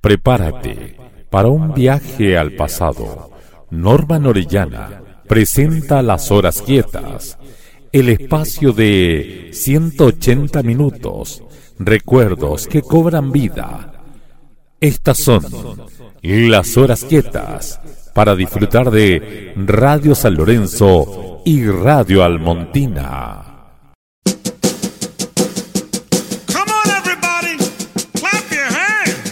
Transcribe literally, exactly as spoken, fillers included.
Prepárate para un viaje al pasado. Norman Orellana presenta Las Horas Quietas, el espacio de ciento ochenta minutos, recuerdos que cobran vida. Estas son Las Horas Quietas, para disfrutar de Radio San Lorenzo y Radio Almontina.